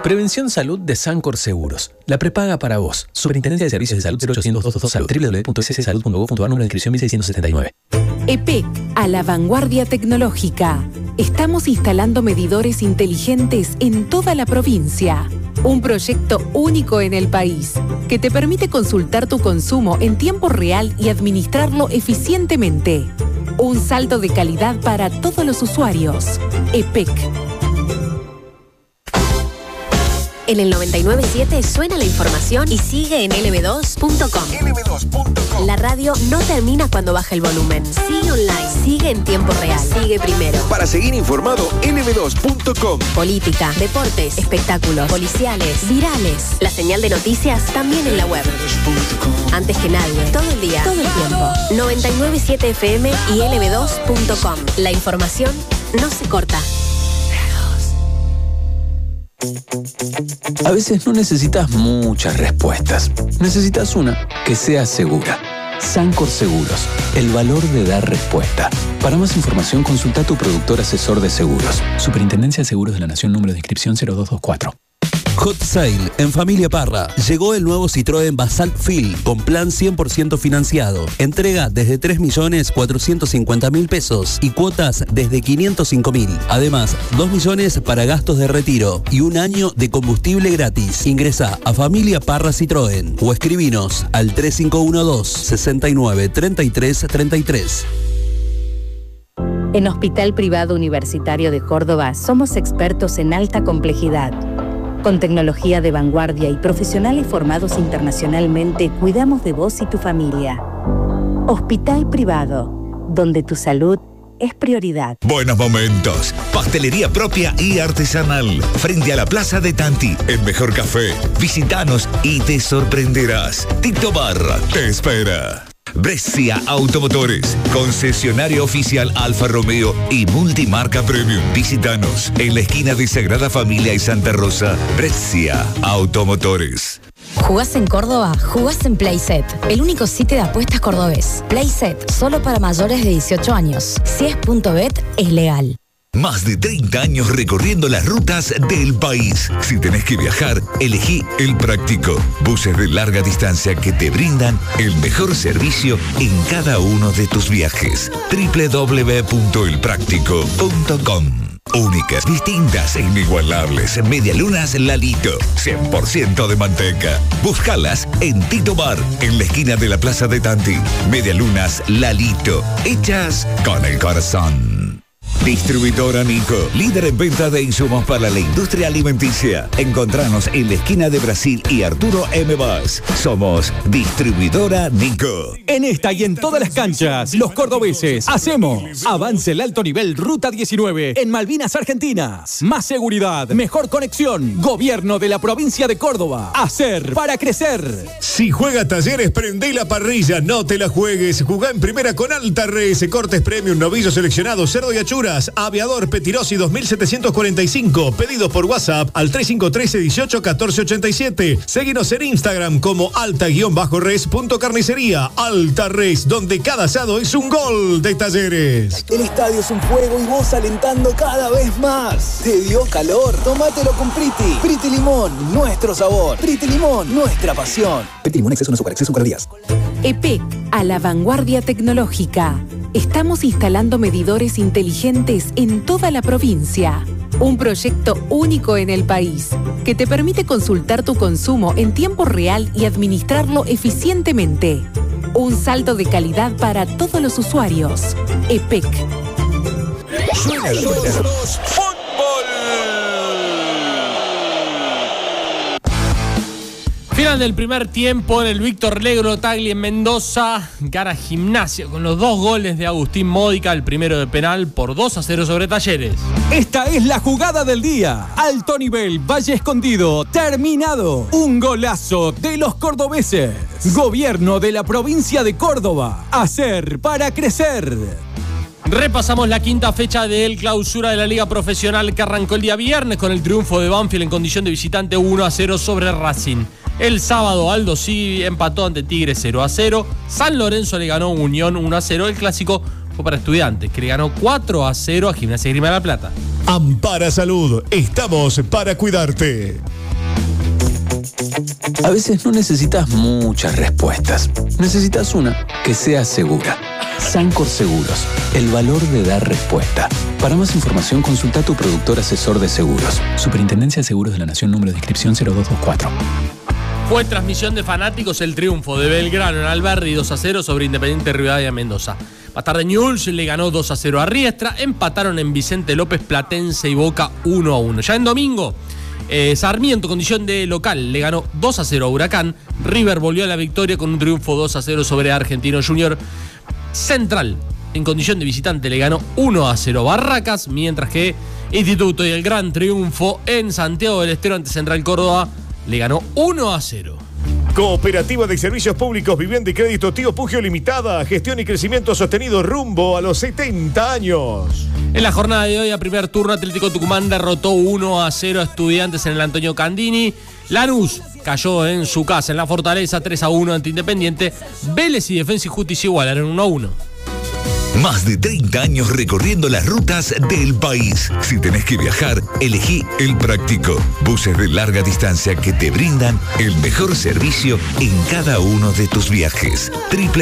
Prevención Salud de Sancor Seguros. La prepaga para vos. Superintendencia de Servicios de Salud 0800-222 Salud. www.sssalud.gov.ar. Número de inscripción 1679. EPEC, a la vanguardia tecnológica. Estamos instalando medidores inteligentes en toda la provincia. Un proyecto único en el país que te permite consultar tu consumo en tiempo real y administrarlo eficientemente. Un salto de calidad para todos los usuarios. EPEC. En el 99.7 suena la información y sigue en lb2.com. lb2.com. La radio no termina cuando baja el volumen. Sigue online, sigue en tiempo real, sigue primero. Para seguir informado, lb2.com. Política, deportes, espectáculos, policiales, virales. La señal de noticias también en la web. Antes que nadie, todo el día, todo el tiempo. 99.7 FM y lb2.com. La información no se corta. A veces no necesitas muchas respuestas. Necesitas una que sea segura. Sancor Seguros. El valor de dar respuesta. Para más información, consulta a tu productor asesor de seguros. Superintendencia de Seguros de la Nación, número de inscripción 0224. Hot Sale en Familia Parra. Llegó el nuevo Citroën Basalt Fil con plan 100% financiado. Entrega desde 3.450.000 pesos y cuotas desde 505.000. Además, 2 millones para gastos de retiro y 1 año de combustible gratis. Ingresa a Familia Parra Citroën o escribinos al 3512-693333. En Hospital Privado Universitario de Córdoba somos expertos en alta complejidad. Con tecnología de vanguardia y profesionales formados internacionalmente, cuidamos de vos y tu familia. Hospital Privado, donde tu salud es prioridad. Buenos momentos. Pastelería propia y artesanal. Frente a la Plaza de Tanti, el mejor café. Visítanos y te sorprenderás. Tito Barra te espera. Brescia Automotores, concesionario oficial Alfa Romeo y multimarca Premium. Visítanos en la esquina de Sagrada Familia y Santa Rosa. Brescia Automotores. ¿Jugás en Córdoba? Jugás en Playset, el único sitio de apuestas cordobés. Playset, solo para mayores de 18 años. Si es .bet, es legal. Más de 30 años recorriendo las rutas del país. Si tenés que viajar, elegí El Práctico. Buses de larga distancia que te brindan el mejor servicio en cada uno de tus viajes. www.elpractico.com. Únicas, distintas e inigualables. Medialunas Lalito, 100% de manteca. Búscalas en Tito Bar, en la esquina de la Plaza de Tanti. Medialunas Lalito, hechas con el corazón. Distribuidora Nico, líder en venta de insumos para la industria alimenticia. Encontranos en la esquina de Brasil y Arturo M. Vaz. Somos Distribuidora Nico. En esta y en todas las canchas, los cordobeses hacemos avance el alto nivel Ruta 19 en Malvinas Argentinas. Más seguridad, mejor conexión. Gobierno de la provincia de Córdoba. Hacer para crecer. Si juega Talleres, prendé la parrilla, no te la juegues. Jugá en primera con Alta Res, cortes premium, novillo seleccionado, cerdo y achuras. Aviador Petirosi 2745. Pedidos por WhatsApp al 3513-181487. Seguinos en Instagram como alta-res.carnicería. Alta Res, donde cada asado es un gol de Talleres. El estadio es un fuego y vos alentando cada vez más. ¿Te dio calor? Tómatelo con Priti. Priti Limón, nuestro sabor. Priti Limón, nuestra pasión. Priti Limón, exceso de azúcar días. EPEC, a la vanguardia tecnológica. Estamos instalando medidores inteligentes en toda la provincia. Un proyecto único en el país que te permite consultar tu consumo en tiempo real y administrarlo eficientemente. Un salto de calidad para todos los usuarios. EPEC. Suena. Final del primer tiempo en el Víctor Legro Tagli en Mendoza. Gana Gimnasia con los 2 goles de Agustín Módica, el primero de penal, por 2-0 sobre Talleres. Esta es la jugada del día. Alto nivel, Valle Escondido, terminado. Un golazo de los cordobeses. Gobierno de la provincia de Córdoba. Hacer para crecer. Repasamos la quinta fecha del clausura de la Liga Profesional que arrancó el día viernes con el triunfo de Banfield en condición de visitante 1-0 sobre Racing. El sábado Aldo Civi empató ante Tigre 0-0. San Lorenzo le ganó Unión 1-0. El clásico fue para Estudiantes, que le ganó 4-0 a Gimnasia y Grima de la Plata. Ampara Salud, estamos para cuidarte. A veces no necesitas muchas respuestas. Necesitas una que sea segura. Sancor Seguros, el valor de dar respuesta. Para más información, consulta a tu productor asesor de seguros. Superintendencia de Seguros de la Nación, número de inscripción 0224. Fue transmisión de fanáticos el triunfo de Belgrano en Alberdi 2-0 sobre Independiente Rivadavia Mendoza. Más tarde Newell's le ganó 2-0 a Riestra, empataron en Vicente López Platense y Boca 1-1. Ya en domingo, Sarmiento, condición de local, le ganó 2-0 a Huracán. River volvió a la victoria con un triunfo 2-0 sobre Argentino Junior. Central, en condición de visitante, le ganó 1-0 a Barracas, mientras que Instituto y el gran triunfo en Santiago del Estero ante Central Córdoba le ganó 1-0. Cooperativa de Servicios Públicos, Vivienda y Crédito Tío Pugio Limitada, gestión y crecimiento sostenido rumbo a los 70 años. En la jornada de hoy, a primer turno, Atlético Tucumán derrotó 1-0 a Estudiantes en el Antonio Candini. Lanús cayó en su casa en la Fortaleza 3-1 ante Independiente. Vélez y Defensa y Justicia igualaron 1-1. Más de 30 años recorriendo las rutas del país. Si tenés que viajar, elegí El Práctico. Buses de larga distancia que te brindan el mejor servicio en cada uno de tus viajes.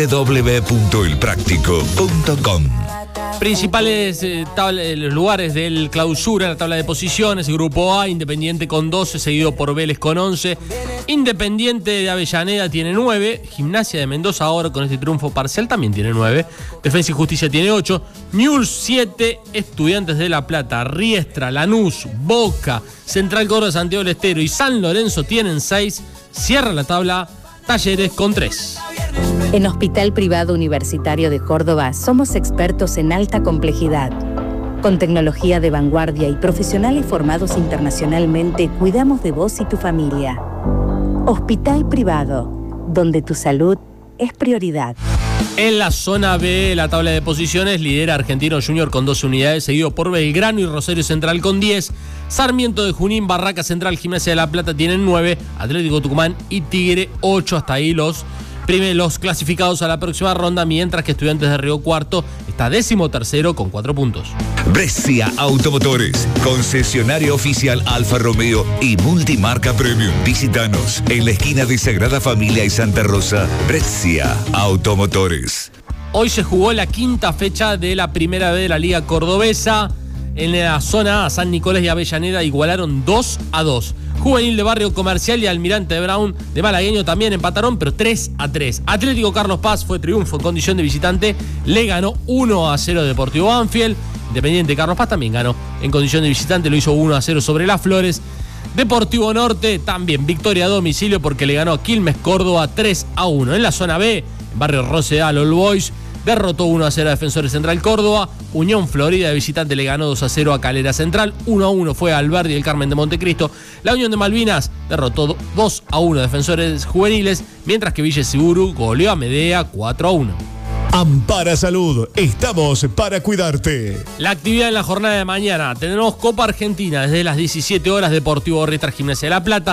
www.elpractico.com. Principales lugares del clausura, la tabla de posiciones: Grupo A, Independiente con 12, seguido por Vélez con 11. Independiente de Avellaneda tiene 9. Gimnasia de Mendoza, ahora con este triunfo parcial, también tiene 9. Defensa y Justicia tiene 8. Newell's 7. Estudiantes de La Plata, Riestra, Lanús, Boca, Central Córdoba, Santiago del Estero y San Lorenzo tienen 6. Cierra la tabla Talleres con 3. En Hospital Privado Universitario de Córdoba somos expertos en alta complejidad. Con tecnología de vanguardia y profesionales formados internacionalmente, cuidamos de vos y tu familia. Hospital Privado, donde tu salud es prioridad. En la zona B, la tabla de posiciones, lidera Argentino Junior con 12 unidades, seguido por Belgrano y Rosario Central con 10. Sarmiento de Junín, Barraca Central, Gimnasia de La Plata tienen 9. Atlético Tucumán y Tigre 8. Hasta ahí los clasificados a la próxima ronda, mientras que Estudiantes de Río Cuarto está 13º con 4 puntos. Brescia Automotores, concesionario oficial Alfa Romeo y multimarca Premium. Visítanos en la esquina de Sagrada Familia y Santa Rosa. Brescia Automotores. Hoy se jugó la quinta fecha de la primera B de la Liga Cordobesa. En la zona A, San Nicolás y Avellaneda igualaron 2-2. Juvenil de Barrio Comercial y Almirante de Brown de Malagueño también empataron, pero 3-3. Atlético Carlos Paz fue triunfo en condición de visitante, le ganó 1-0 Deportivo Banfield. Independiente Carlos Paz también ganó en condición de visitante, lo hizo 1-0 sobre Las Flores. Deportivo Norte también victoria a domicilio porque le ganó a Quilmes Córdoba 3-1. En la zona B, en Barrio Rosedal, All Boys derrotó 1-0 a Defensores Central Córdoba. Unión Florida de visitante le ganó 2-0 a Calera Central. 1-1 fue Alberdi y el Carmen de Montecristo. La Unión de Malvinas derrotó 2-1 a Defensores Juveniles, mientras que Villa Siguru goleó a Medea 4-1. Ampara Salud, estamos para cuidarte. La actividad en la jornada de mañana: tenemos Copa Argentina desde las 17 horas, Deportivo Riestra, Gimnasia de La Plata,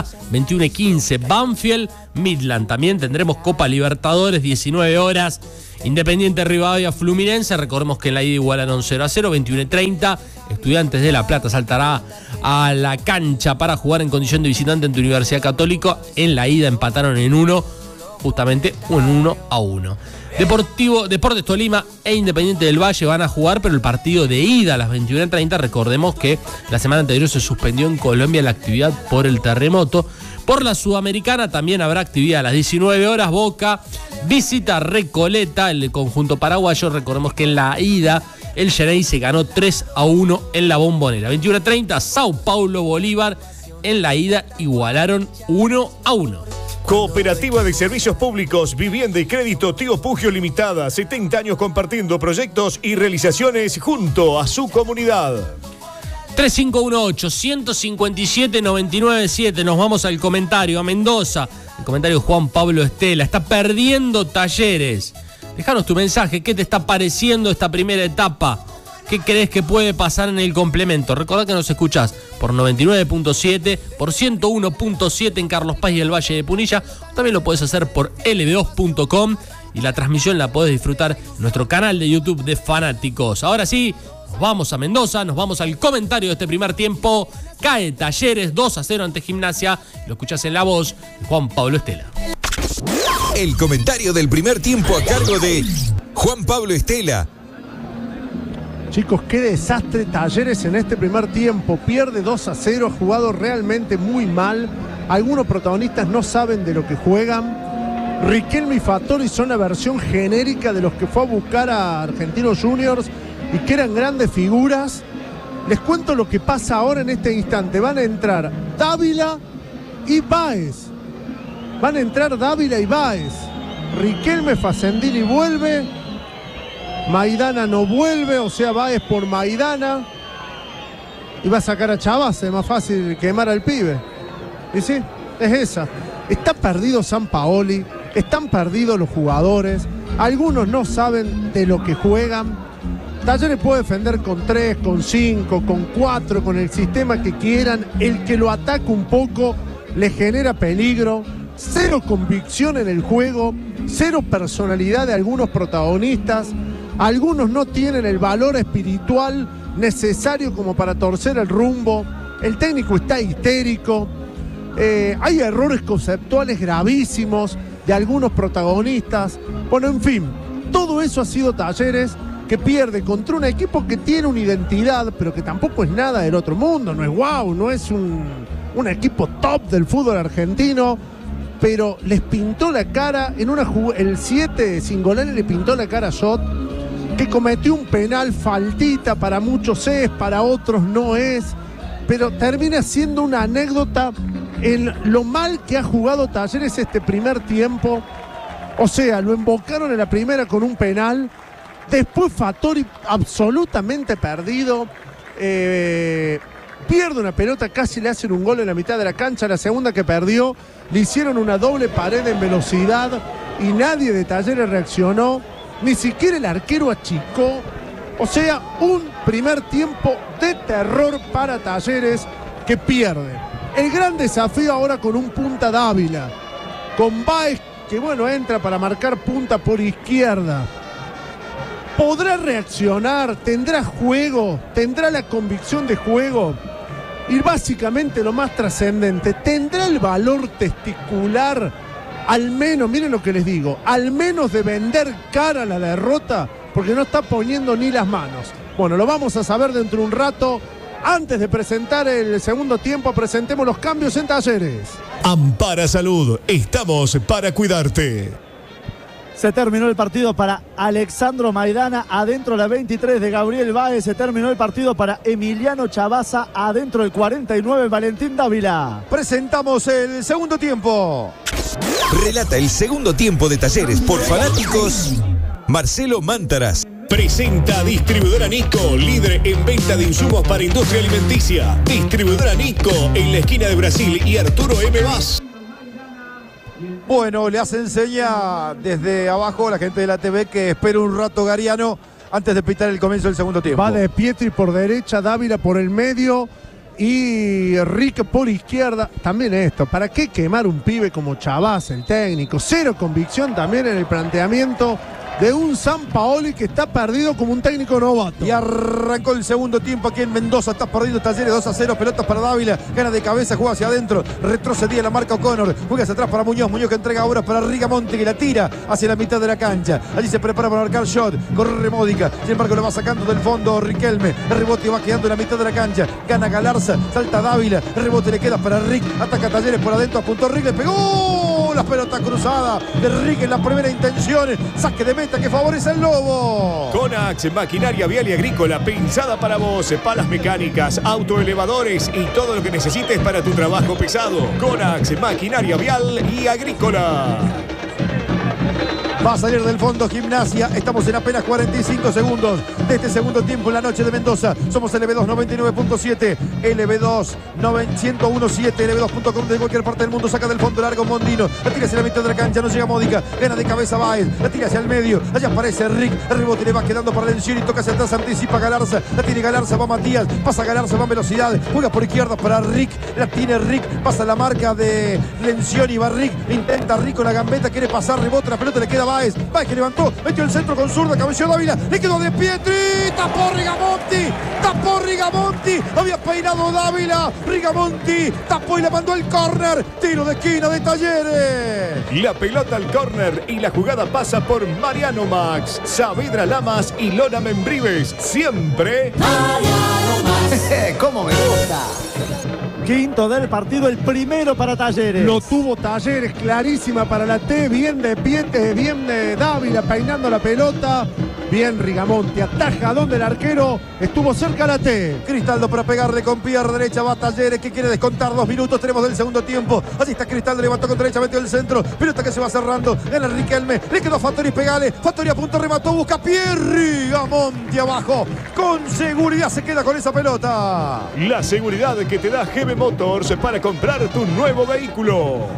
21:15 Banfield, Midland. También tendremos Copa Libertadores, 19 horas, Independiente Rivadavia, Fluminense. Recordemos que en la ida igualaron 0-0, 21:30. Estudiantes de La Plata saltará a la cancha para jugar en condición de visitante ante Universidad Católica. En la ida empataron en 1, justamente un 1-1. Deportes Tolima e Independiente del Valle van a jugar, pero el partido de ida a las 21:30, recordemos que la semana anterior se suspendió en Colombia la actividad por el terremoto. Por la Sudamericana también habrá actividad a las 19 horas. Boca visita Recoleta, el conjunto paraguayo. Recordemos que en la ida el Xenei se ganó 3-1 en la Bombonera. 21:30 Sao Paulo Bolívar. En la ida igualaron 1-1. Cooperativa de Servicios Públicos, Vivienda y Crédito Tío Pugio Limitada, 70 años compartiendo proyectos y realizaciones junto a su comunidad. 3518-157-997. Nos vamos al comentario, a Mendoza. El comentario Juan Pablo Estela. Está perdiendo Talleres. Déjanos tu mensaje. ¿Qué te está pareciendo esta primera etapa? ¿Qué crees que puede pasar en el complemento? Recordá que nos escuchás por 99.7, por 101.7 en Carlos Paz y el Valle de Punilla. También lo podés hacer por lb2.com y la transmisión la podés disfrutar en nuestro canal de YouTube de Fanáticos. Ahora sí, nos Nos vamos a Mendoza, nos vamos al comentario de este primer tiempo. Cae Talleres 2-0 ante Gimnasia. Lo escuchás en la voz de Juan Pablo Estela. El comentario del primer tiempo a cargo de Juan Pablo Estela. Chicos, qué desastre Talleres en este primer tiempo. Pierde 2-0, ha jugado realmente muy mal. Algunos protagonistas no saben de lo que juegan. Riquelme y Fattori son la versión genérica de los que fue a buscar a Argentinos Juniors y que eran grandes figuras. Les cuento lo que pasa ahora en este instante. Van a entrar Dávila y Báez. Van a entrar Dávila y Báez. Riquelme, Facendini vuelve. Maidana no vuelve, o sea, Báez por Maidana. Y va a sacar a Chavaz, es más fácil quemar al pibe. Y sí, es esa. Está perdido Sampaoli, están perdidos los jugadores. Algunos no saben de lo que juegan. Talleres puede defender con 3, con 5, con 4, con el sistema que quieran. El que lo ataca un poco le genera peligro. Cero convicción en el juego, cero personalidad de algunos protagonistas. Algunos no tienen el valor espiritual necesario como para torcer el rumbo. El técnico está histérico. Hay errores conceptuales gravísimos de algunos protagonistas. Bueno, en fin, todo eso ha sido Talleres, que pierde contra un equipo que tiene una identidad, pero que tampoco es nada del otro mundo. No es wow, no es un equipo top del fútbol argentino, pero les pintó la cara en el 7 Cingolani le pintó la cara a Shot, que cometió un penal, faltita, para muchos es, para otros no es, pero termina siendo una anécdota en lo mal que ha jugado Talleres este primer tiempo. O sea, lo embocaron en la primera con un penal, después Fattori absolutamente perdido, pierde una pelota, casi le hacen un gol en la mitad de la cancha. La segunda que perdió, le hicieron una doble pared en velocidad y nadie de Talleres reaccionó, ni siquiera el arquero achicó. O sea, un primer tiempo de terror para Talleres, que pierde. El gran desafío ahora con un punta Dávila, con Báez, que bueno, entra para marcar punta por izquierda. ¿Podrá reaccionar? ¿Tendrá juego? ¿Tendrá la convicción de juego? Y básicamente lo más trascendente, ¿tendrá el valor testicular, al menos, miren lo que les digo, al menos de vender cara a la derrota? Porque no está poniendo ni las manos. Bueno, lo vamos a saber dentro de un rato. Antes de presentar el segundo tiempo, presentemos los cambios en Talleres. Ampara Salud, estamos para cuidarte. Se terminó el partido para Alexandro Maidana, adentro la 23 de Gabriel Báez. Se terminó el partido para Emiliano Chavaza, adentro el 49 Valentín Dávila. Presentamos el segundo tiempo. Relata el segundo tiempo de Talleres por fanáticos Marcelo Mántaras. Presenta Distribuidora Nisco, líder en venta de insumos para industria alimenticia. Distribuidora Nisco, en la esquina de Brasil y Arturo M. Vaz. Bueno, le hacen seña desde abajo la gente de la TV que espera un rato Gariano antes de pitar el comienzo del segundo tiempo. Va de Pietri por derecha, Dávila por el medio y Rick por izquierda. También esto, ¿para qué quemar un pibe como Chavaz, el técnico? Cero convicción también en el planteamiento de un Sampaoli que está perdido como un técnico novato. Y arrancó el segundo tiempo aquí en Mendoza. Está perdido Talleres 2-0. Pelotas para Dávila. Gana de cabeza, juega hacia adentro. Retrocedía la marca O'Connor. Juega hacia atrás para Muñoz. Muñoz que entrega ahora para Rigamonte, que la tira hacia la mitad de la cancha. Allí se prepara para marcar shot. Corre Módica. Sin embargo, lo va sacando del fondo Riquelme. El rebote va quedando en la mitad de la cancha. Gana Galarza. Salta Dávila. El rebote le queda para Rick. Ataca Talleres por adentro. Apuntó Rick. Le pegó la pelota cruzada de Rick en la primera intención. Saque de meta que favorece al Lobo. Conax, maquinaria vial y agrícola pensada para vos, palas mecánicas, autoelevadores y todo lo que necesites para tu trabajo pesado. Conax, maquinaria vial y agrícola. Va a salir del fondo Gimnasia. Estamos en apenas 45 segundos de este segundo tiempo en la noche de Mendoza. Somos LB2 99.7, LB2 101.7, LB2.com de cualquier parte del mundo. Saca del fondo largo Mondino. La tira hacia la mitad de la cancha. No llega Módica. Gana de cabeza Báez. La tira hacia el medio. Allá aparece Rick. El rebote le va quedando para Lencioni. Toca hacia atrás. Anticipa Galarza. La tiene Galarza. Va Matías. Pasa Galarza. Va en velocidad. Juega por izquierda para Rick. La tiene Rick. Pasa la marca de Lencioni. Va Rick. Intenta Rick con la gambeta. Quiere pasar. Rebote. La pelota le queda a Báez. Báez que levantó, metió el centro con zurda, cabeció Dávila, le quedó De Pietri, tapó Rigamonti, había peinado Dávila, Rigamonti tapó y le mandó el córner, tiro de esquina de Talleres. La pelota al córner y la jugada pasa por Mariano Max, Saavedra Lamas y Lona Membrives. Siempre Mariano Max. ¿Cómo me gusta? Quinto del partido, el primero para Talleres. Lo tuvo Talleres, clarísima para la T, bien de Piete, bien de Dávila peinando la pelota, bien Rigamonti, atajadón del arquero, estuvo cerca la T. Cristaldo para pegarle con pierna derecha, va Talleres que quiere descontar 2 minutos, tenemos del segundo tiempo. Así está Cristaldo, levantó con derecha, metió el centro, pelota que se va cerrando, gana Riquelme, le quedó Fattori, pegale, Fattori a punto, remató, busca Pierri, Rigamonti abajo, con seguridad se queda con esa pelota. La seguridad que te da GB Motors para comprar tu nuevo vehículo.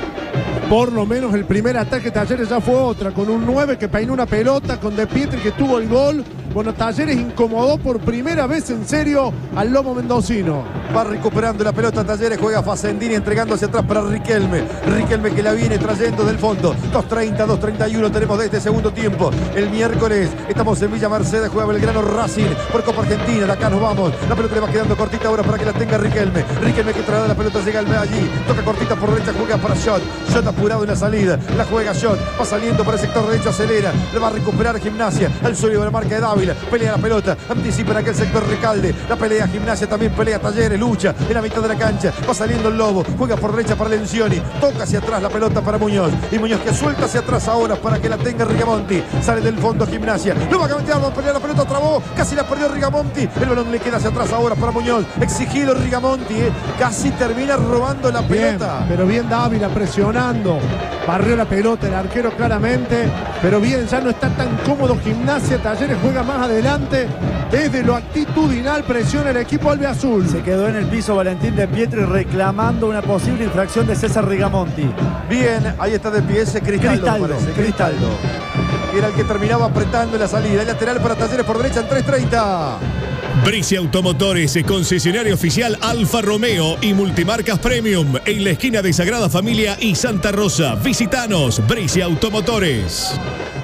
Por lo menos el primer ataque de Talleres ya fue otra, con un 9 que peinó una pelota, con De Pietri que tuvo el gol. Bueno, Talleres incomodó por primera vez en serio al lomo mendocino. Va recuperando la pelota Talleres, juega Facendini entregando hacia atrás para Riquelme. Riquelme que la viene trayendo del fondo. 2:30, 2:31 tenemos de este segundo tiempo. El miércoles estamos en Villa Mercedes, juega Belgrano Racing por Copa Argentina. De acá nos vamos. La pelota le va quedando cortita ahora para que la tenga Riquelme. Riquelme que trae la pelota, llega allí. Toca cortita por derecha, juega para Shot. Shot apurado en la salida. La juega Shot. Va saliendo por el sector derecho, acelera. Le va a recuperar Gimnasia. Al suelo de la marca de Dávila. Pelea la pelota, anticipa en aquel sector Recalde, la pelea Gimnasia, también pelea Talleres, lucha en la mitad de la cancha, va saliendo el Lobo, juega por derecha para Lencioni, toca hacia atrás la pelota para Muñoz, y Muñoz que suelta hacia atrás ahora para que la tenga Rigamonti, sale del fondo Gimnasia, lo va a cambiar, va a pelear la pelota, trabó, casi la perdió Rigamonti, el balón le queda hacia atrás ahora para Muñoz, exigido Rigamonti, casi termina robando la pelota. Bien, pero bien Dávila presionando, barrió la pelota el arquero claramente, pero bien, ya no está tan cómodo Gimnasia, Talleres juega más adelante, desde lo actitudinal presiona el equipo albiazul. Se quedó en el piso Valentín De Pietri reclamando una posible infracción de César Rigamonti. Bien, ahí está de pie ese Cristaldo. Cristaldo. Era el que terminaba apretando en la salida. El lateral para Talleres por derecha en 3:30. Brici Automotores, concesionario oficial Alfa Romeo y multimarcas Premium en la esquina de Sagrada Familia y Santa Rosa. Visítanos, Brici Automotores.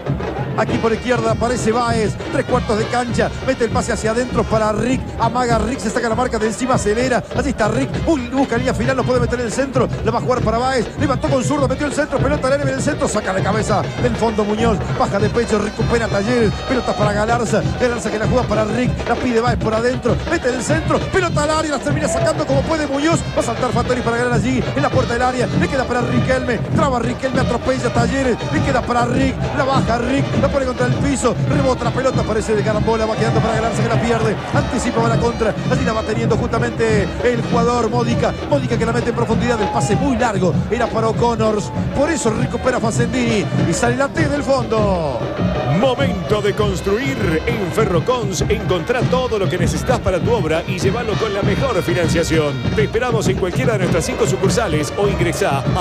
Aquí por izquierda aparece Báez, 3/4 de cancha, mete el pase hacia adentro para Rick, amaga Rick, se saca la marca de encima, acelera, así está Rick, busca línea final, no puede meter en el centro, la va a jugar para Báez, levantó con zurdo, metió el centro, pelota al área en el centro, saca de cabeza del fondo Muñoz, baja de pecho, recupera Talleres, pelota para Galarza que la juega para Rick, la pide Báez por adentro, mete en el centro, pelota al área, las termina sacando como puede Muñoz, va a saltar Fattori para ganar allí, en la puerta del área, le queda para Riquelme, traba Riquelme, atropella Talleres, le queda para Rick, la baja Rick, la pone contra el piso, rebota la pelota, parece de carambola, va quedando para Galarza que la pierde, anticipa para la contra, así la va teniendo justamente el jugador Módica que la mete en profundidad, el pase muy largo, era para O'Connors, por eso recupera Facendini y sale la T del fondo. Momento de construir. En Ferrocons encontrá todo lo que necesitas para tu obra y llévalo con la mejor financiación. Te esperamos en cualquiera de nuestras 5 sucursales o ingresá a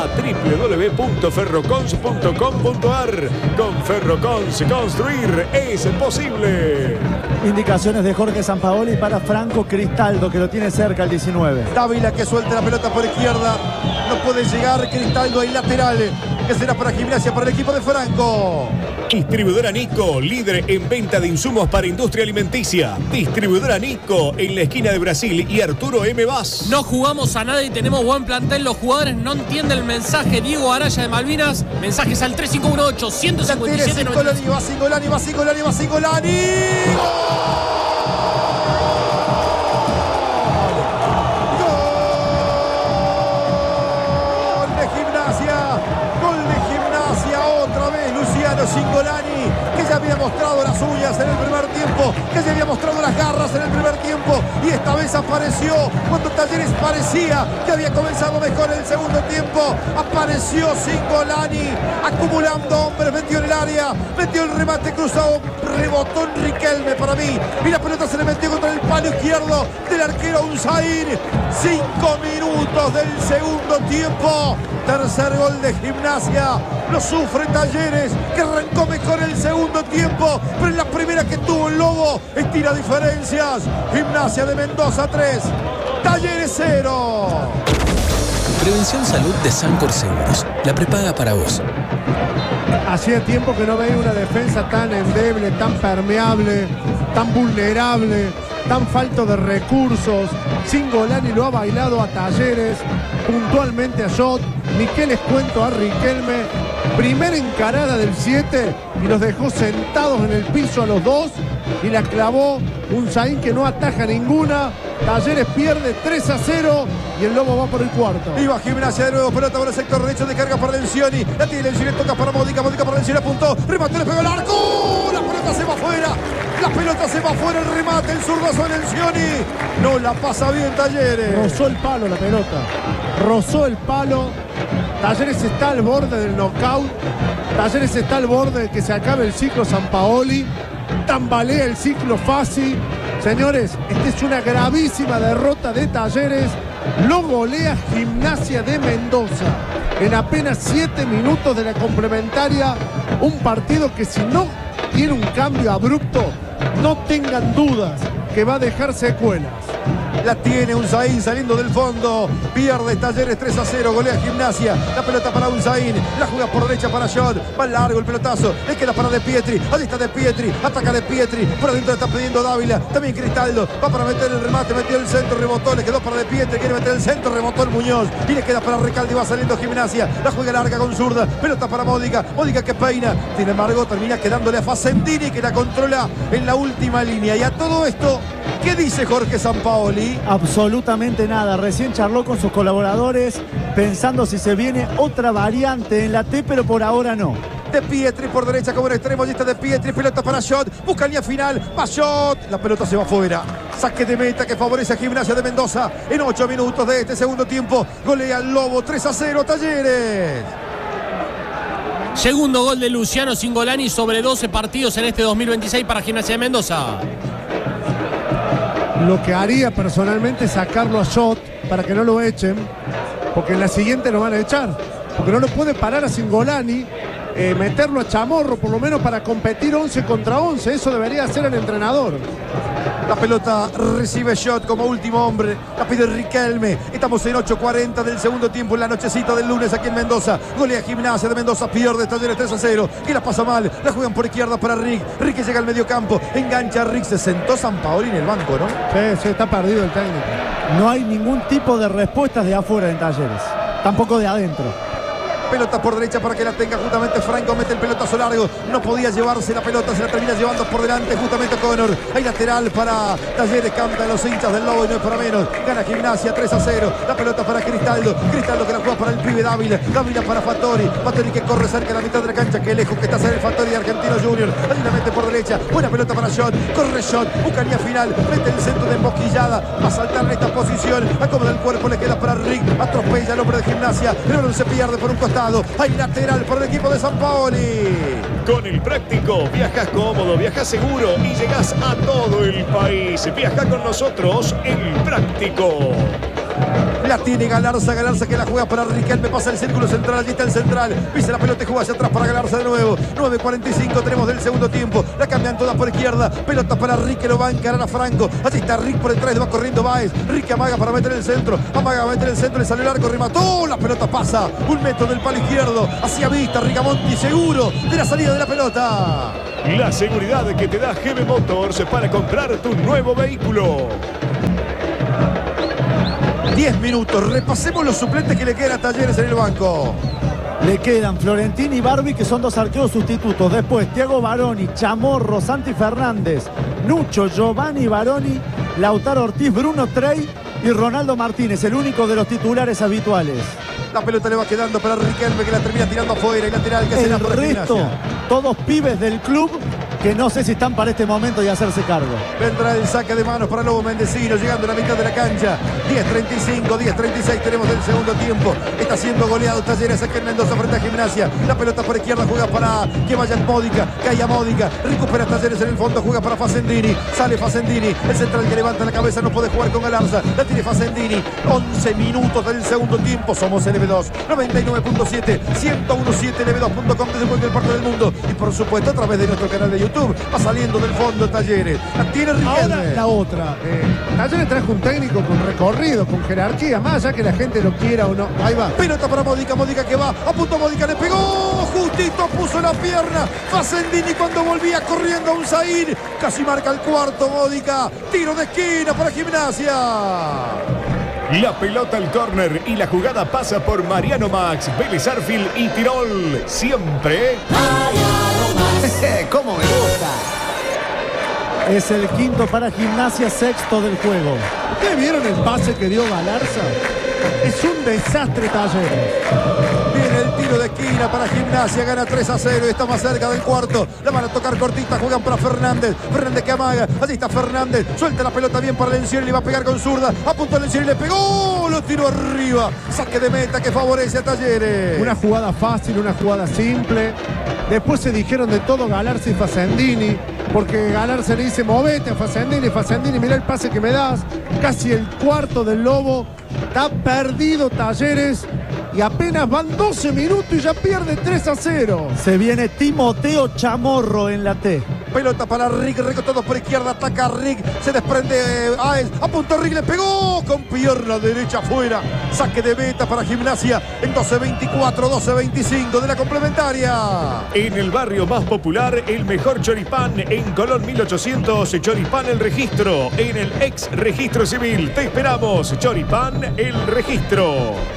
www.ferrocons.com.ar. Con Ferrocons, construir es posible. Indicaciones de Jorge Sampaoli para Franco Cristaldo, que lo tiene cerca el 19. Dávila que suelta la pelota por izquierda, no puede llegar Cristaldo ahí lateral, que será para Gimnasia, para el equipo de Franco. Distribuidora Nico, líder en venta de insumos para industria alimenticia. Distribuidora Nico, en la esquina de Brasil y Arturo M. Vaz. No jugamos a nada y tenemos buen plantel. Los jugadores no entienden el mensaje. Diego Araya de Malvinas. Mensajes al 3518-157-93. Va Singolani. Singolani, que ya había mostrado las uñas en el primer tiempo, que ya había mostrado las garras en el primer tiempo y esta vez apareció cuando Talleres parecía que había comenzado mejor en el segundo tiempo. Apareció Singolani acumulando hombres, metió en el área, metió el remate cruzado, rebotó en Riquelme para mí y la pelota se le metió contra el palo izquierdo del arquero Unzaín. 5 minutos del segundo tiempo. Tercer gol de Gimnasia. Lo sufre Talleres, que arrancó mejor el segundo tiempo, pero en la primera que tuvo el Lobo estira diferencias. Gimnasia de Mendoza 3, Talleres 0. Prevención Salud de Sancor Seguros. La prepaga para vos. Hacía tiempo que no veía una defensa tan endeble, tan permeable, tan vulnerable, tan falto de recursos. Cingolani lo ha bailado a Talleres, puntualmente a Schott, ni qué les cuento a Riquelme. Primera encarada del 7 y los dejó sentados en el piso a los dos y la clavó Unzaín, que no ataja ninguna. Talleres pierde 3-0 y el Lobo va por el cuarto. Iba Gimnasia de nuevo, pelota por el sector derecho de carga para Lencioni. La tiene Lencioni, toca para Módica, Módica para Lencioni, apuntó, remató, le pegó el arco. La pelota se va afuera. La pelota se va afuera, el remate, el zurdazo de Lencioni. No la pasa bien Talleres. Rozó el palo la pelota. Rozó el palo. Talleres está al borde del knockout. Talleres está al borde de que se acabe el ciclo Sampaoli. Tambalea el ciclo Fassi. Señores, esta es una gravísima derrota de Talleres. Lo golea Gimnasia de Mendoza en apenas 7 minutos de la complementaria. Un partido que, si no tiene un cambio abrupto, no tengan dudas que va a dejar secuelas. La tiene Unzaín saliendo del fondo. Pierde Talleres 3-0. Golea Gimnasia. La pelota para Unzaín. La juega por derecha para Schott. Va largo el pelotazo. Le queda para De Pietri. Ahí está De Pietri. Ataca De Pietri. Por adentro está pidiendo Dávila. También Cristaldo. Va para meter el remate. Metió el centro. Rebotó. Le quedó para De Pietri. Quiere meter el centro. Rebotó el Muñoz. Y le queda para Recalde. Va saliendo Gimnasia. La juega larga con zurda. Pelota para Módica. Módica que peina. Sin embargo, termina quedándole a Facendini, que la controla en la última línea. Y a todo esto, ¿qué dice Jorge Sampaoli? Absolutamente nada. Recién charló con sus colaboradores pensando si se viene otra variante en la T, pero por ahora no. De Pietri por derecha como el extremo. Allí está De Pietri. Pelota para Schott. Busca línea final. Va Schott. La pelota se va afuera. Saque de meta que favorece a Gimnasia de Mendoza. En 8 minutos de este segundo tiempo. Golea el Lobo 3-0 Talleres. Segundo gol de Luciano Cingolani sobre 12 partidos en este 2026 para Gimnasia de Mendoza. Lo que haría personalmente es sacarlo a Schott para que no lo echen, porque en la siguiente lo van a echar. Porque no lo puede parar a Cingolani, meterlo a Chamorro por lo menos para competir 11 contra 11. Eso debería hacer el entrenador. La pelota recibe Schott como último hombre. La pide Riquelme. Estamos en 8:40 del segundo tiempo en la nochecita del lunes aquí en Mendoza. Golea Gimnasia de Mendoza. Pierde Talleres 3-0. Y la pasa mal. La juegan por izquierda para Rick. Rick que llega al medio campo. Engancha a Rick. Se sentó Sampaoli en el banco, ¿no? Sí, está perdido el técnico. No hay ningún tipo de respuestas de afuera en Talleres. Tampoco de adentro. Pelota por derecha para que la tenga justamente Franco. Mete el pelotazo largo. No podía llevarse la pelota. Se la termina llevando por delante justamente Connor. Hay lateral para Talleres. Cantan los hinchas del Lobo y no es para menos. Gana Gimnasia 3-0. La pelota para Cristaldo. Cristaldo que la juega para el pibe Dávila. Dávila para Fattori. Fattori que corre cerca de la mitad de la cancha. Qué lejos que está hacer el Fattori de Argentino Junior. Allí la mete por derecha. Buena pelota para Schott. Corre Schott. Buscaría final. Mete el centro de embosquillada. Va a saltar en esta posición. Acomoda el cuerpo. Le queda para Rick. Atropella al hombre de Gimnasia. Pero se pierde por un costado. Hay lateral por el equipo de Sampaoli. Con el Práctico viajas cómodo, viajas seguro y llegas a todo el país. Viaja con nosotros El Práctico. La tiene Galarza, Galarza que la juega para Riquelme, pasa el círculo central, allí está el central, pisa la pelota y juega hacia atrás para Galarza de nuevo. 9:45 tenemos del segundo tiempo, la cambian todas por izquierda, pelota para Rick que lo va a encarar a Franco, allí está Rick por detrás, va corriendo Baez, Rick amaga para meter el centro, amaga para meter el centro, le salió el arco, remató, la pelota pasa, 1 metro del palo izquierdo, hacia vista, Rigamonti seguro de la salida de la pelota. La seguridad que te da GB Motors para comprar tu nuevo vehículo. 10 minutos, repasemos los suplentes que le quedan a Talleres en el banco. Le quedan Florentini y Barbie, que son 2 arqueros sustitutos. Después Thiago Baroni, Chamorro, Santi Fernández, Nucho, Giovanni Baroni, Lautaro Ortiz, Bruno Trey y Ronaldo Martínez, el único de los titulares habituales. La pelota le va quedando para Riquelme que la termina tirando afuera y lateral que hace la resto, todos pibes del club que no sé si están para este momento de hacerse cargo. Vendrá el saque de manos para Lobo Mendecino, llegando a la mitad de la cancha. 10:35, 10:36 tenemos del segundo tiempo. Está siendo goleado Talleres aquí en Mendoza frente a Gimnasia. La pelota por izquierda juega para que vaya Módica, cae a Módica, recupera Talleres en el fondo, juega para Facendini, sale Facendini, el central que levanta la cabeza, no puede jugar con Galarza, la tiene Facendini. 11 minutos del segundo tiempo, somos LB2, 99.7, 101.7 LB2.com desde cualquier parte del mundo y por supuesto a través de nuestro canal de YouTube YouTube. Va saliendo del fondo Talleres. La tiene Riquelme. Ahora la otra. Talleres trajo un técnico con recorrido, con jerarquía, más allá que la gente lo quiera o no. Ahí va. Pelota para Módica, Módica que va. A punto Módica le pegó. Justito puso la pierna. Facendini cuando volvía corriendo a un Zain. Casi marca el cuarto Módica. Tiro de esquina para Gimnasia. La pelota al córner y la jugada pasa por Mariano Max, Vélez Arfield y Tirol. Siempre. ¿Cómo me gusta? Es el quinto para Gimnasia, sexto del juego. ¿Ustedes vieron el pase que dio Galarza? Es un desastre Talleres. Viene el tiro de esquina para Gimnasia, gana 3-0 y está más cerca del cuarto. La van a tocar cortita, juegan para Fernández. Fernández que amaga, allí está Fernández. Suelta la pelota bien para Lencioni, le va a pegar con zurda. A punto Lencioni, le pegó, lo tiró arriba. Saque de meta que favorece a Talleres. Una jugada fácil, una jugada simple. Después se dijeron de todo Galarza y Facendini, porque Galarza le dice, movete a Facendini, Facendini, mirá el pase que me das. Casi el cuarto del Lobo. Está perdido Talleres y apenas van 12 minutos y ya pierde 3-0. Se viene Timoteo Chamorro en la T. Pelota para Rick, todo por izquierda, ataca Rick, se desprende Aes, a punto Rick, le pegó con pierna derecha afuera, saque de meta para Gimnasia en 12-24, 12-25 de la complementaria. En el barrio más popular, el mejor choripán en Colón 1800, Choripán El Registro, en el ex registro civil. Te esperamos, Choripán El Registro.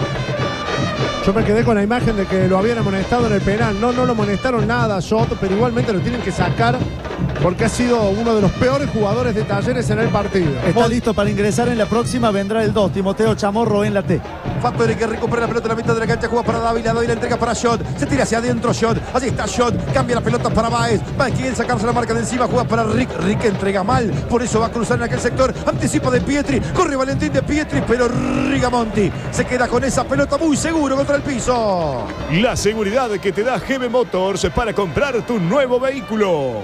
Yo me quedé con la imagen de que lo habían amonestado en el penal. No lo amonestaron nada, Shot, pero igualmente lo tienen que sacar porque ha sido uno de los peores jugadores de Talleres en el partido. Está listo para ingresar en la próxima, vendrá el 2, Timoteo Chamorro en la T. Fattori que recupera la pelota en la mitad de la cancha, juega para Dávila, Dávila entrega para Shot, se tira hacia adentro Shot, allí está Shot, cambia la pelota para Baez, Baez quiere sacarse la marca de encima, juega para Rick, Rick entrega mal, por eso va a cruzar en aquel sector, anticipa de Pietri, corre Valentín de Pietri, pero Rigamonti se queda con esa pelota muy seguro contra el piso. La seguridad que te da GB Motors para comprar tu nuevo vehículo.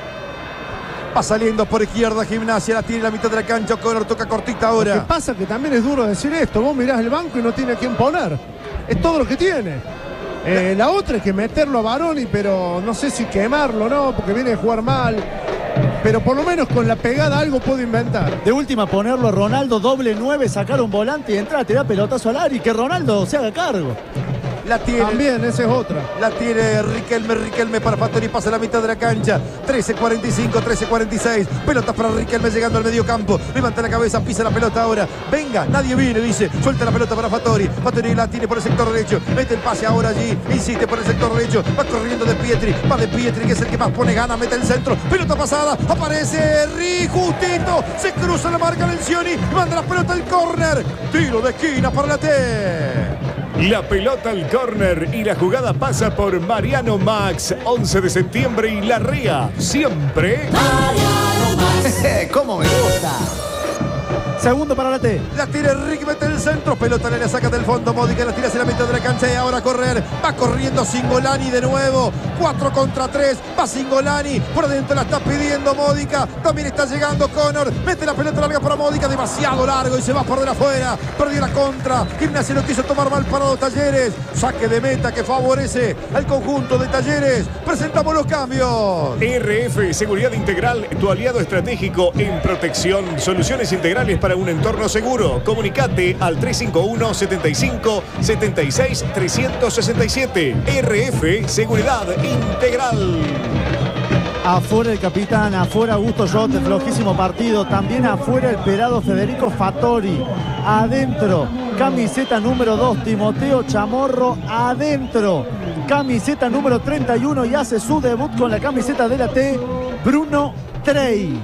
Va saliendo por izquierda Gimnasia, la tiene en la mitad de la cancha, O'Connor toca cortita ahora. Lo que pasa que también es duro decir esto, vos mirás el banco y no tiene a quién poner. Es todo lo que tiene. La otra es que meterlo a Baroni, pero no sé si quemarlo, ¿no? Porque viene a jugar mal. Pero por lo menos con la pegada algo puedo inventar. De última ponerlo a Ronaldo doble 9, sacar un volante y entrar a tirar pelotazo al área y que Ronaldo se haga cargo. La tiene. También, esa es otra. La tiene Riquelme para Fattori, pasa a la mitad de la cancha. 13-45, 13-46. Pelota para Riquelme llegando al medio campo. Levanta la cabeza, pisa la pelota ahora. Venga, nadie viene, dice. Suelta la pelota para Fattori. Fattori la tiene por el sector derecho. Mete el pase ahora allí. Insiste por el sector derecho. Va corriendo de Pietri. Va de Pietri, que es el que más pone gana. Mete el centro. Pelota pasada. Aparece Rick, justito. Se cruza la marca Lencioni. Manda la pelota al córner. Tiro de esquina para la T. La pelota al córner y la jugada pasa por Mariano Max, 11 de septiembre y La Ría. Siempre. Mariano Max. ¿Cómo me gusta? Segundo para la T. La tira Rick, mete el centro. Pelota le saca del fondo. Módica la tira hacia la mitad de la cancha y ahora a correr. Va corriendo Singolani de nuevo. 4 contra 3. Va Singolani. Por adentro la está pidiendo Módica. También está llegando Connor. Mete la pelota larga para Módica. Demasiado largo y se va por de afuera. Perdió la contra. Gimnasia lo quiso tomar mal parado Talleres. Saque de meta que favorece al conjunto de Talleres. Presentamos los cambios. RF Seguridad Integral, tu aliado estratégico en protección. Soluciones integrales para un entorno seguro. Comunicate al 351 75 76 367. RF Seguridad Integral. Afuera el capitán, afuera Augusto Jote, flojísimo partido. También afuera el pelado Federico Fattori. Adentro, camiseta número 2, Timoteo Chamorro. Adentro, camiseta número 31 y hace su debut con la camiseta de la T, Bruno Trey.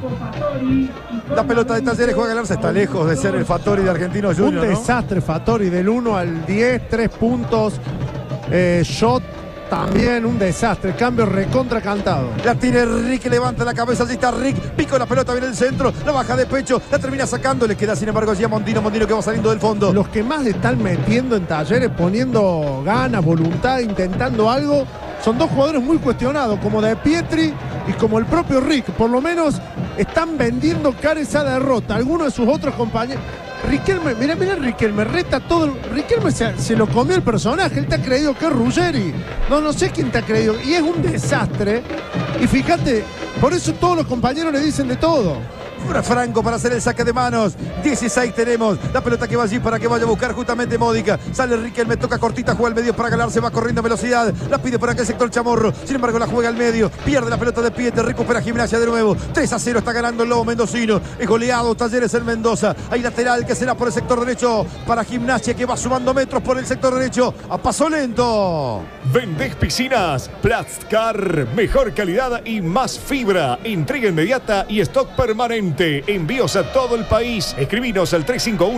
La pelota de Talleres, juega Galarza, está lejos de ser el Fattori de Argentinos Juniors. Un desastre, ¿no? Fattori, del 1 al 10, 3 puntos. Shot también un desastre, cambio recontra cantado. La tiene Rick, levanta la cabeza, allí está Rick, pico la pelota, viene el centro, la baja de pecho, la termina sacando, le queda sin embargo allí a Mondino que va saliendo del fondo. Los que más le están metiendo en Talleres, poniendo ganas, voluntad, intentando algo, son dos jugadores muy cuestionados, como De Pietri y como el propio Rick. Por lo menos están vendiendo cara esa derrota. Algunos de sus otros compañeros. Riquelme, mirá Riquelme, reta todo. Riquelme se lo comió el personaje, él te ha creído que es Ruggeri. No sé quién te ha creído. Y es un desastre. Y fíjate, Por eso todos los compañeros le dicen de todo. Ahora Franco para hacer el saque de manos. 16 tenemos. La pelota que va allí para que vaya a buscar justamente Módica. Sale Riquelme, toca cortita, juega al medio para ganar. Se va corriendo a velocidad. La pide por aquel sector Chamorro. Sin embargo, la juega al medio. Pierde la pelota de pie. Te recupera Gimnasia de nuevo. 3-0 está ganando el Lobo mendocino. Es goleado Talleres en Mendoza. Hay lateral que será por el sector derecho para Gimnasia, que va sumando metros por el sector derecho. A paso lento. ¿Vendés piscinas? Platzcar. Mejor calidad y más fibra. Entrega inmediata y stock permanente. Envíos a todo el país. Escribinos al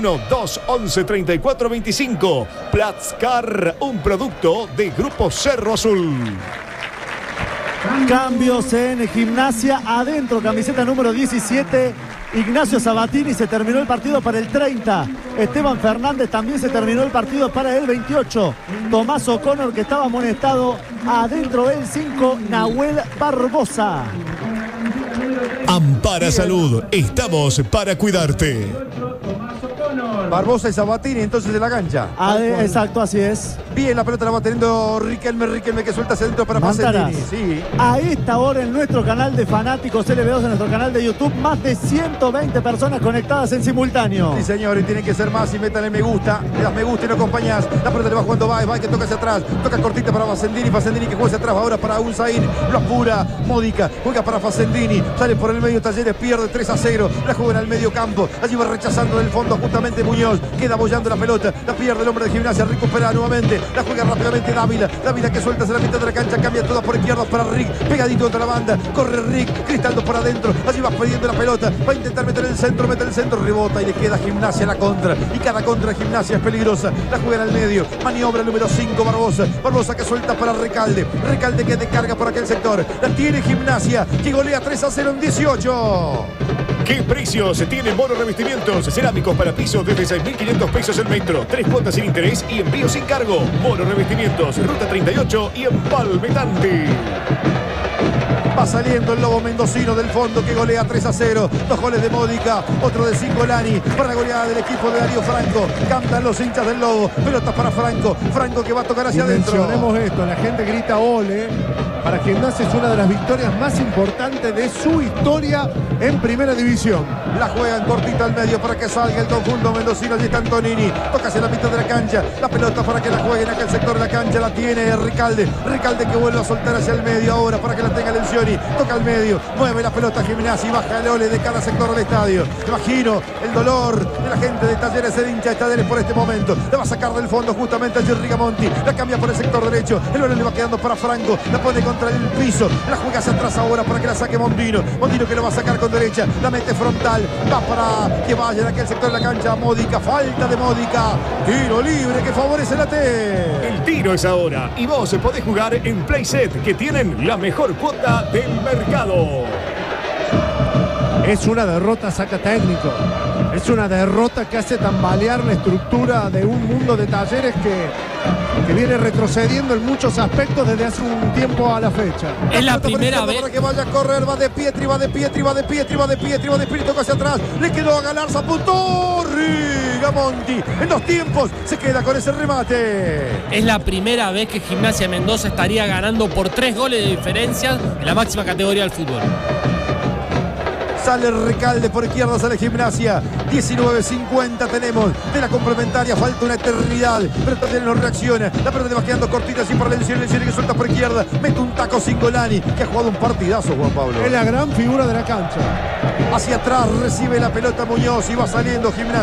351-211-3425. Platzcar, un producto de Grupo Cerro Azul. Cambios en Gimnasia. Adentro, camiseta número 17. Ignacio Sabatini, se terminó el partido para el 30. Esteban Fernández también se terminó el partido para el 28. Tomás O'Connor, que estaba amonestado. Adentro el 5, Nahuel Barbosa. Ampara Salud, estamos para cuidarte. Barbosa y Sabatini entonces de la cancha. Exacto, así es. Bien, la pelota la va teniendo Riquelme que suelta hacia adentro para Facendini. Sí. A esta hora en nuestro canal de fanáticos LB2, en nuestro canal de YouTube, más de 120 personas conectadas en simultáneo. Sí, señor, y tienen que ser más y métanle me gusta. Le das me gusta y no acompañas. La pelota le va jugando Baez que toca hacia atrás. Toca cortita para Facendini que juega hacia atrás ahora para Unzaín. Lo apura Módica, juega para Facendini. Sale por el medio Talleres, pierde 3-0. La juega al medio campo. Allí va rechazando del fondo justamente Muñoz. Queda bollando la pelota. La pierde el hombre de Gimnasia. Recupera nuevamente. La juega rápidamente Dávila. Dávila que suelta hacia la mitad de la cancha. Cambia toda por izquierda para Rick. Pegadito contra la banda. Corre Rick. Cristaldo por adentro. Allí va pidiendo la pelota. Va a intentar meter el centro. Mete el centro. Rebota y le queda Gimnasia la contra. Y cada contra de Gimnasia es peligrosa. La juega al medio. Maniobra el número 5 Barbosa. Barbosa que suelta para Recalde. Recalde que descarga por aquel sector. La tiene Gimnasia. Que golea 3-0 en 18. ¿Qué precios tienen Mono Revestimientos? Cerámicos para pisos desde 6.500 pesos el metro. 3 cuotas sin interés y envío sin cargo. Mono Revestimientos, Ruta 38 y Empalme Tanti. Va saliendo el Lobo mendocino del fondo que golea 3-0. 2 goles de Módica, otro de Cingolani para la goleada del equipo de Darío Franco. Cantan los hinchas del Lobo. Pelotas para Franco. Franco que va a tocar hacia adentro. Mencionemos esto, la gente grita ole. Para Gimnasia es una de las victorias más importantes de su historia en Primera División. La juegan cortita al medio para que salga el conjunto mendocino. Allí está Antonini. Toca hacia la mitad de la cancha. La pelota para que la jueguen aquel sector de la cancha. La tiene Ricalde. Ricalde que vuelve a soltar hacia el medio ahora para que la tenga Lencioni. Toca al medio. Mueve la pelota Gimnasia y baja el ole de cada sector del estadio. Imagino el dolor de la gente de Talleres, el hincha de Talleres por este momento. La va a sacar del fondo justamente a Rigamonti. La cambia por el sector derecho. El balón le va quedando para Franco. La pone contra el piso. La juega hacia atrás ahora para que la saque Mondino. Mondino que lo va a sacar con derecha. La mete frontal. Va para que vaya en aquel sector de la cancha. Módica. Falta de Módica. Tiro libre que favorece la T. El tiro es ahora. Y vos podés jugar en Playset, que tienen la mejor cuota del mercado. Es una derrota saca técnico. Es una derrota que hace tambalear la estructura de un mundo de Talleres que viene retrocediendo en muchos aspectos desde hace un tiempo a la fecha. Es la primera vez. Para que vaya a correr, va de Pietri, va de Pietri, va de Pietri, va de Pietri, va de Pietri, toca hacia atrás. Le quedó a Galarza, apuntó Rigamonti. En 2 tiempos se queda con ese remate. Es la primera vez que Gimnasia Mendoza estaría ganando por 3 goles de diferencia en la máxima categoría del fútbol. Sale Recalde por izquierda, sale Gimnasia. 19:50 tenemos de la complementaria. Falta una eternidad, pero Talleres no reacciona. La pelota le va quedando cortita así por Lencioni que suelta por izquierda. Mete un taco Cingolani, que ha jugado un partidazo, Juan Pablo. Es la gran figura de la cancha. Hacia atrás recibe la pelota Muñoz y va saliendo Gimnasia.